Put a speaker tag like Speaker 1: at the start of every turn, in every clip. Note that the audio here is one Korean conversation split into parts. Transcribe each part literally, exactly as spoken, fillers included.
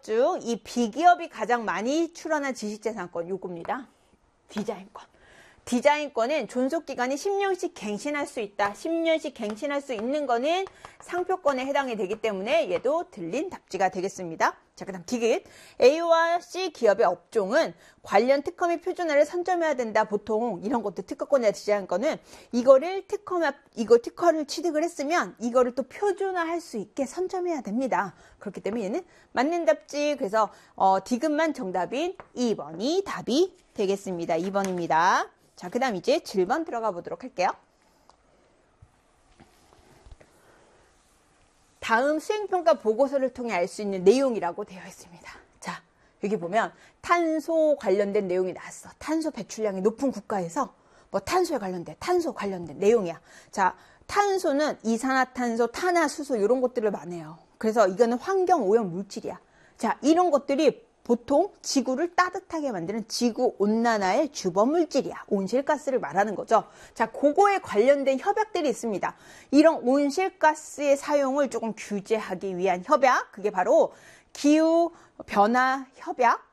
Speaker 1: 기업 중 이 B기업이 가장 많이 출원한 지식재산권 요겁니다. 디자인권. 디자인권은 존속기간이 십 년씩 갱신할 수 있다. 십 년씩 갱신할 수 있는 거는 상표권에 해당이 되기 때문에 얘도 틀린 답지가 되겠습니다. 자, 그 다음 디귿. A와 C 기업의 업종은 관련 특허 및 표준화를 선점해야 된다. 보통 이런 것도 특허권이나 디자인권은 이거를 특허, 이거 특허를 취득을 했으면 이거를 또 표준화할 수 있게 선점해야 됩니다. 그렇기 때문에 얘는 맞는 답지. 그래서 어, 디귿만 정답인 이 번이 답이 되겠습니다. 이 번입니다. 자, 그 다음 이제 칠 번 들어가 보도록 할게요. 다음 수행평가 보고서를 통해 알 수 있는 내용이라고 되어 있습니다. 자, 여기 보면 탄소 관련된 내용이 나왔어. 탄소 배출량이 높은 국가에서 뭐 탄소에 관련된, 탄소 관련된 내용이야. 자, 탄소는 이산화탄소, 탄화수소 이런 것들을 말해요. 그래서 이거는 환경오염 물질이야. 자, 이런 것들이 보통 지구를 따뜻하게 만드는 지구온난화의 주범물질이야. 온실가스를 말하는 거죠. 자, 그거에 관련된 협약들이 있습니다. 이런 온실가스의 사용을 조금 규제하기 위한 협약, 그게 바로 기후변화 협약,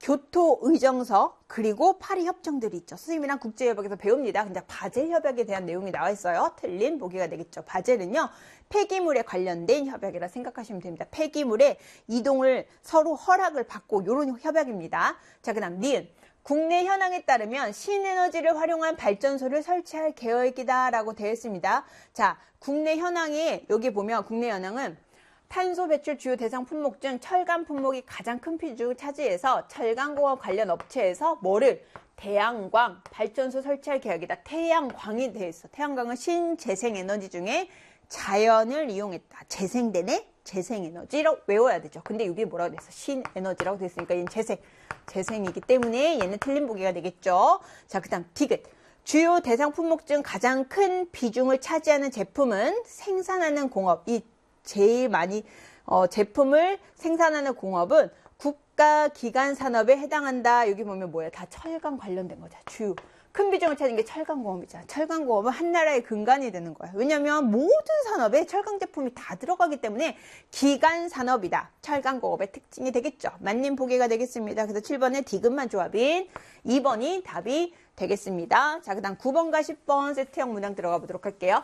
Speaker 1: 교토의정서, 그리고 파리 협정들이 있죠. 선생님이랑 국제협약에서 배웁니다. 근데 바젤 협약에 대한 내용이 나와 있어요. 틀린 보기가 되겠죠. 바젤은요, 폐기물에 관련된 협약이라 생각하시면 됩니다. 폐기물의 이동을 서로 허락을 받고 이런 협약입니다. 자, 그 다음 니은. 국내 현황에 따르면 신에너지를 활용한 발전소를 설치할 계획이다 라고 되어 있습니다. 자, 국내 현황에 여기 보면 국내 현황은 탄소 배출 주요 대상 품목 중 철강 품목이 가장 큰 비중을 차지해서 철강공업 관련 업체에서 뭐를 태양광 발전소 설치할 계획이다. 태양광이 되어 있어. 태양광은 신재생에너지 중에 자연을 이용했다. 재생되네? 재생에너지라고 외워야 되죠. 근데 여기 뭐라고 돼 있어? 신에너지라고 돼 있으니까 얘는 재생, 재생이기 때문에 얘는 틀린 보기가 되겠죠. 자, 그 다음 디귿. 주요 대상 품목 중 가장 큰 비중을 차지하는 제품은 생산하는 공업. 이 제일 많이 어, 제품을 생산하는 공업은 국가기관 산업에 해당한다. 여기 보면 뭐예요? 다 철강 관련된 거죠. 주요 큰 비중을 차지하는 게 철강공업이잖아. 철강공업은 한 나라의 근간이 되는 거야. 왜냐하면 모든 산업에 철강 제품이 다 들어가기 때문에 기간 산업이다. 철강공업의 특징이 되겠죠. 맞는 보기가 되겠습니다. 그래서 칠 번의 디귿만 조합인 이 번이 답이 되겠습니다. 자, 그 다음 구 번과 십 번 세트형 문항 들어가 보도록 할게요.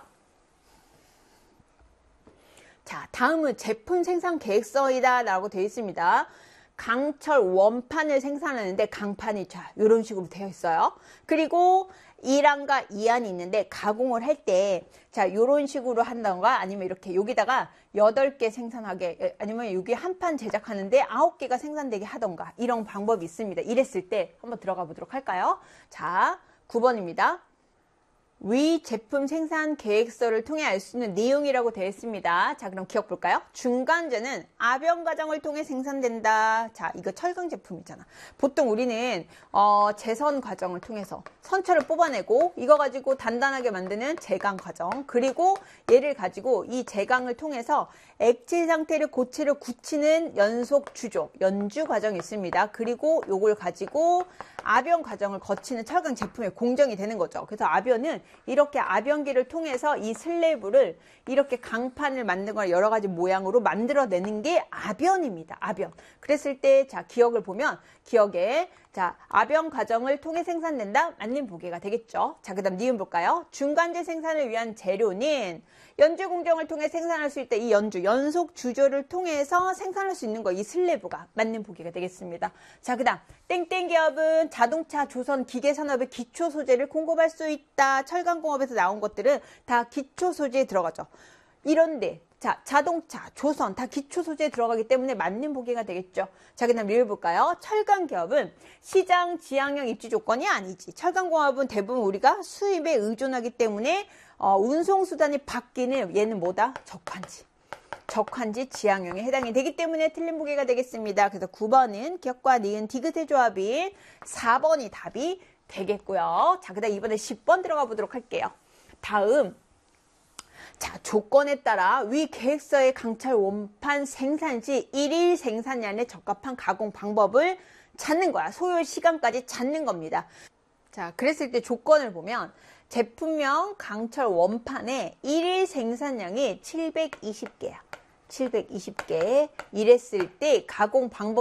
Speaker 1: 자, 다음은 제품 생산 계획서이다 라고 되어 있습니다. 강철 원판을 생산하는데 강판이 자 이런 식으로 되어 있어요. 그리고 일 안과 이 안이 있는데 가공을 할 때 자 이런 식으로 한다던가 아니면 이렇게 여기다가 여덟 개 생산하게 아니면 여기 한 판 제작하는데 아홉 개가 생산되게 하던가 이런 방법이 있습니다. 이랬을 때 한번 들어가 보도록 할까요? 자, 구 번입니다. 위 제품 생산 계획서를 통해 알 수 있는 내용이라고 되어 있습니다. 자, 그럼 기억 볼까요? 중간재는 압연 과정을 통해 생산된다. 자, 이거 철강 제품이잖아. 보통 우리는 어, 제선 과정을 통해서 선처를 뽑아내고 이거 가지고 단단하게 만드는 제강 과정, 그리고 얘를 가지고 이 제강을 통해서 액체 상태를 고체로 굳히는 연속 주조, 연주 과정이 있습니다. 그리고 요걸 가지고 압연 과정을 거치는 철강 제품의 공정이 되는 거죠. 그래서 압연은 이렇게 압연기를 통해서 이 슬래브를 이렇게 강판을 만든 걸 여러 가지 모양으로 만들어내는 게 압연입니다. 압연. 그랬을 때 자 기억을 보면 기억에 자 압연 과정을 통해 생산된다. 맞는 보기가 되겠죠. 자, 그 다음 니은 볼까요? 중간재 생산을 위한 재료는 연주 공정을 통해 생산할 수 있다. 이 연주, 연속 주조를 통해서 생산할 수 있는 거, 이 슬래브가 맞는 보기가 되겠습니다. 자, 그 다음 땡땡 기업은 자동차, 조선, 기계산업의 기초 소재를 공급할 수 있다. 철강공업에서 나온 것들은 다 기초 소재에 들어가죠. 이런데 자, 자동차, 조선 다 기초 소재에 들어가기 때문에 맞는 보기가 되겠죠. 자, 그 다음 리을 볼까요? 철강기업은 시장 지향형 입지 조건이 아니지. 철강공업은 대부분 우리가 수입에 의존하기 때문에 어, 운송수단이 바뀌는 얘는 뭐다? 적환지. 적환지 지향형에 해당이 되기 때문에 틀린 보기가 되겠습니다. 그래서 구 번은 기억과 니은 디귿의 조합인 사 번이 답이 되겠고요. 자, 그 다음 이번에 십 번 들어가 보도록 할게요. 다음 자, 조건에 따라 위 계획서의 강철 원판 생산시 일 일 생산량에 적합한 가공 방법을 찾는 거야. 소요 시간까지 찾는 겁니다. 자, 그랬을 때 조건을 보면 제품명 강철 원판의 일 일 생산량이 칠백이십 개야. 칠백이십 개 이랬을 때 가공 방법